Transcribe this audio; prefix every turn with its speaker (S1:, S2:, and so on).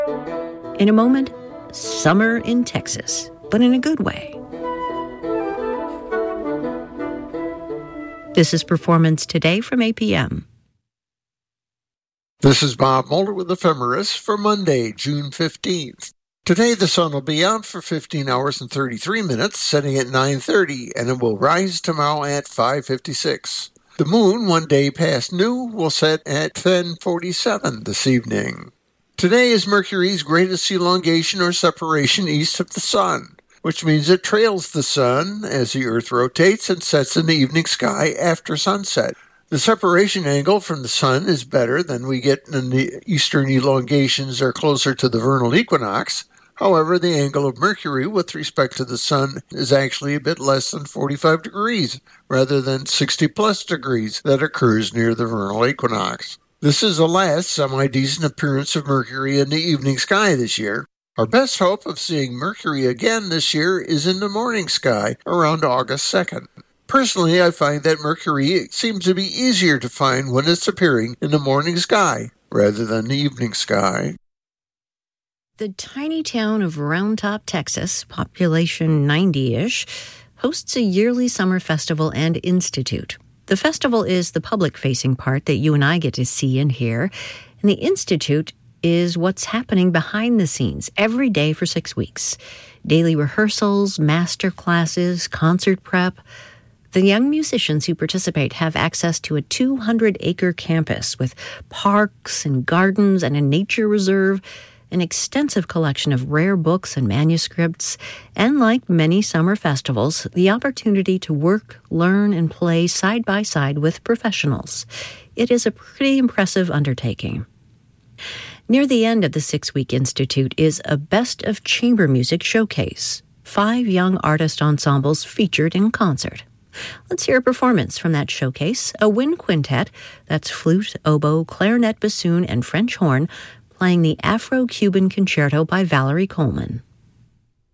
S1: In a moment, summer in Texas, but in a good way. This is Performance Today from APM.
S2: This is Bob Mulder with Ephemeris for Monday, June 15th. Today the sun will be out for 15 hours and 33 minutes, setting at 9:30, and it will rise tomorrow at 5:56. The moon, one day past new, will set at 10:47 this evening. Today is Mercury's greatest elongation or separation east of the sun, which means it trails the sun as the Earth rotates and sets in the evening sky after sunset. The separation angle from the sun is better than we get in the eastern elongations or closer to the vernal equinox. However, the angle of Mercury with respect to the sun is actually a bit less than 45 degrees, rather than 60-plus degrees that occurs near the vernal equinox. This is the last semi-decent appearance of Mercury in the evening sky this year. Our best hope of seeing Mercury again this year is in the morning sky around August 2nd. Personally, I find that Mercury seems to be easier to find when it's appearing in the morning sky rather than the evening sky.
S1: The tiny town of Round Top, Texas, population 90-ish, hosts a yearly summer festival and institute. The festival is the public-facing part that you and I get to see and hear, and the institute is what's happening behind the scenes every day for 6 weeks. Daily rehearsals, master classes, concert prep. The young musicians who participate have access to a 200-acre campus with parks and gardens and a nature reserve, an extensive collection of rare books and manuscripts, and like many summer festivals, the opportunity to work, learn, and play side by side with professionals. It is a pretty impressive undertaking. Near the end of the 6-week institute is a Best of Chamber Music showcase. 5 young artist ensembles featured in concert. Let's hear a performance from that showcase, a wind quintet, that's flute, oboe, clarinet, bassoon, and French horn, playing the Afro-Cuban Concerto by Valerie Coleman.